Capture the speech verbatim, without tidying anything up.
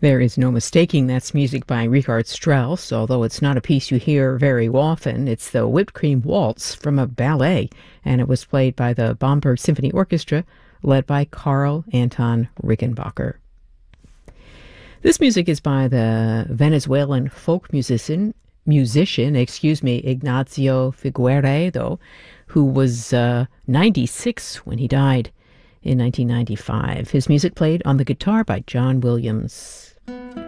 There is no mistaking that's music by Richard Strauss, although it's not a piece you hear very often. It's the Whipped Cream Waltz from a ballet, and it was played by the Bamberg Symphony Orchestra, led by Karl Anton Rickenbacker. This music is by the Venezuelan folk musician, musician, excuse me, Ignacio Figueiredo, who was uh, ninety-six when he died in nineteen ninety-five. His music played on the guitar by John Williams.